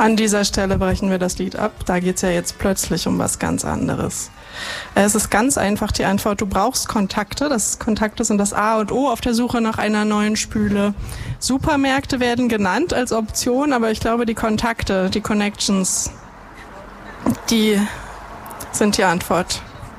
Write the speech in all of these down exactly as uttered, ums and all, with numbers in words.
An dieser Stelle brechen wir das Lied ab. Da geht es ja jetzt plötzlich um was ganz anderes. Es ist ganz einfach die Antwort, du brauchst Kontakte. Das Kontakte sind das A und O auf der Suche nach einer neuen Spüle. Supermärkte werden genannt als Option, aber ich glaube, die Kontakte, die Connections, die sind die Antwort.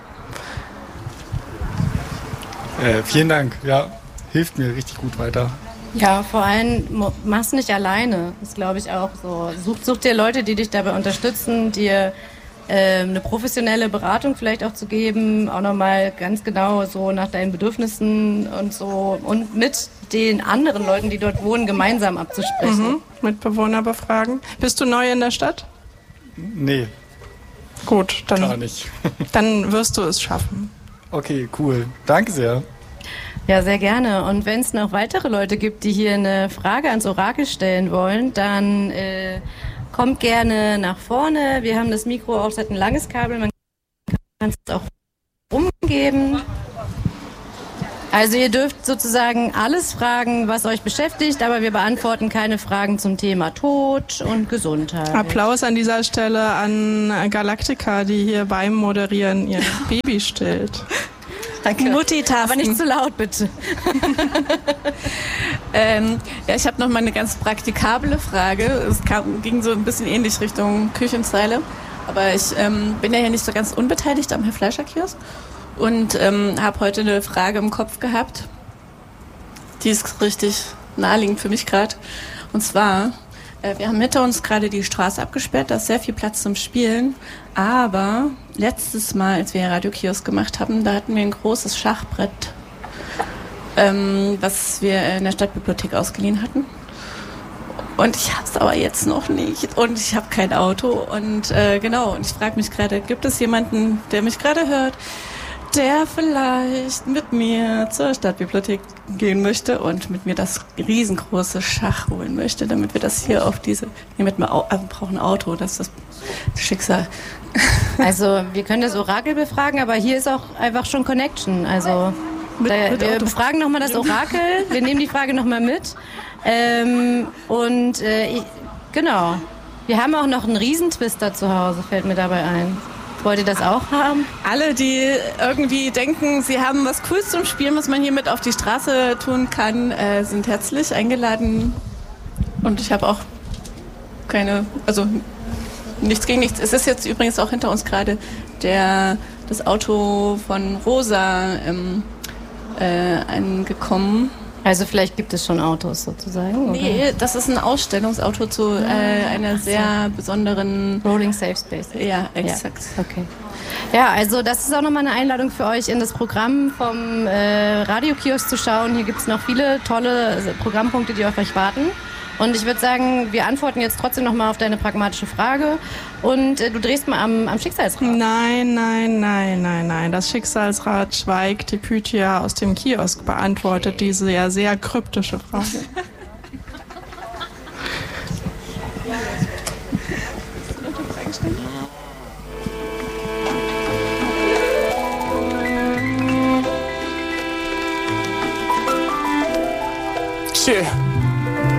Äh, vielen Dank. Ja, hilft mir richtig gut weiter. Ja, vor allem mach's nicht alleine. Das glaube ich auch so. Such, such dir Leute, die dich dabei unterstützen, dir äh, eine professionelle Beratung vielleicht auch zu geben, auch nochmal ganz genau so nach deinen Bedürfnissen und so und mit den anderen Leuten, die dort wohnen, gemeinsam abzusprechen. Mhm. Mitbewohner befragen. Bist du neu in der Stadt? Nee. Gut, dann, gar nicht. Dann wirst du es schaffen. Okay, cool. Danke sehr. Ja, sehr gerne. Und wenn es noch weitere Leute gibt, die hier eine Frage ans Orakel stellen wollen, dann äh, kommt gerne nach vorne. Wir haben das Mikro auch, es hat ein langes Kabel, man kann es auch umgeben. Also ihr dürft sozusagen alles fragen, was euch beschäftigt, aber wir beantworten keine Fragen zum Thema Tod und Gesundheit. Applaus an dieser Stelle an Galactica, die hier beim Moderieren ihr Baby stillt. Danke. Multitasking. Aber nicht zu laut, bitte. ähm, ja, ich habe noch mal eine ganz praktikable Frage. Es kam, ging so ein bisschen ähnlich Richtung Küchenzeile. Aber ich ähm, bin ja hier nicht so ganz unbeteiligt am Herr Fleischer-Kiosk und ähm, habe heute eine Frage im Kopf gehabt. Die ist richtig naheliegend für mich gerade. Und zwar, äh, wir haben hinter uns gerade die Straße abgesperrt, da ist sehr viel Platz zum Spielen. Aber letztes Mal, als wir Radiokiosk gemacht haben, da hatten wir ein großes Schachbrett, ähm, was wir in der Stadtbibliothek ausgeliehen hatten. Und ich habe es aber jetzt noch nicht. Und ich habe kein Auto. Und äh, genau, und ich frage mich gerade, gibt es jemanden, der mich gerade hört, der vielleicht mit mir zur Stadtbibliothek gehen möchte und mit mir das riesengroße Schach holen möchte, damit wir das hier auf diese... Nee, mit mir au- wir brauchen ein Auto, das ist das Schicksal. Also wir können das Orakel befragen, aber hier ist auch einfach schon Connection. Also Mit, da, mit wir Auto. befragen nochmal das Orakel, wir nehmen die Frage nochmal mit. Ähm, und äh, ich, genau, wir haben auch noch einen Riesentwister zu Hause, fällt mir dabei ein. Wollt ihr das auch haben? Alle, die irgendwie denken, sie haben was Cooles zum Spielen, was man hier mit auf die Straße tun kann, äh, sind herzlich eingeladen. Und ich habe auch keine, also nichts gegen nichts. Es ist jetzt übrigens auch hinter uns gerade der das Auto von Rosa ähm, äh, angekommen. Also vielleicht gibt es schon Autos sozusagen? Oder? Nee, das ist ein Ausstellungsauto zu äh, einer sehr besonderen... Rolling Safe Space. Ja, exakt. Ja, okay. Ja, also das ist auch nochmal eine Einladung für euch, in das Programm vom äh, Radiokiosk zu schauen. Hier gibt es noch viele tolle Programmpunkte, die auf euch warten. Und ich würde sagen, wir antworten jetzt trotzdem nochmal auf deine pragmatische Frage. Und äh, du drehst mal am, am Schicksalsrad. Nein, nein, nein, nein, nein. Das Schicksalsrad schweigt. Die Pythia aus dem Kiosk beantwortet diese ja sehr kryptische Frage. Tja.